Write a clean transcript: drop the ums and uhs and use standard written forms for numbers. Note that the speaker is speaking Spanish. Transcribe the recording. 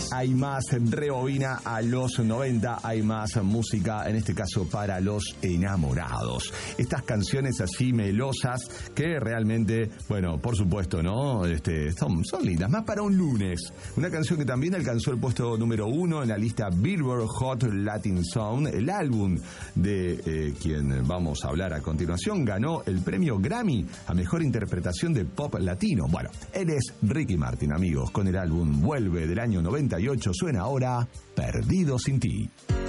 Hay más rebobina a los 90, hay más música, en este caso para los enamorados. Estas canciones así melosas que realmente, bueno, por supuesto, ¿no? Son lindas, más para un lunes. Una canción que también alcanzó el puesto número 1 en la lista Billboard Hot Latin Sound. El álbum de quien vamos a hablar a continuación ganó el premio Grammy a mejor interpretación de pop latino. Bueno, él es Ricky Martin, amigos, con el álbum Vuelve del año 98, suena ahora Perdido sin ti.